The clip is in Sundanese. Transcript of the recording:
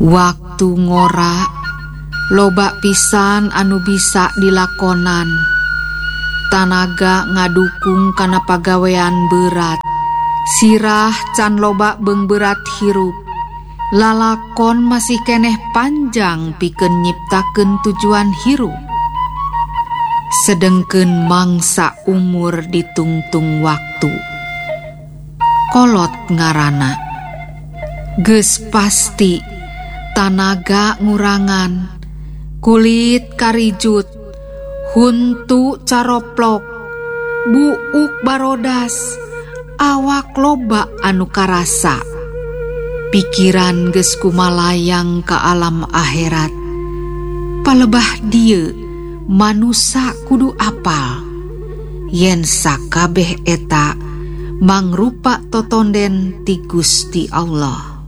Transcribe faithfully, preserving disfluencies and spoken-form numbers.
Waktu ngora loba pisan anu bisa dilakonan. Tanaga ngadukung kana pagawean berat. Sirah can loba beung berat hirup. Lalakon masih keneh panjang pikeun nyiptakeun tujuan hirup. Sedengkeun mangsa umur ditungtung waktu. Kolot ngaranna. Geus pasti tanaga ngurangan. Kulit karijut, huntu caroplok, buuk barodas, awak loba anu karasa. Pikiran geus kumalayang ka alam akhirat. Palebah dieu manusa kudu apal yen sakabeh eta mangrupa totonden ti Gusti Allah.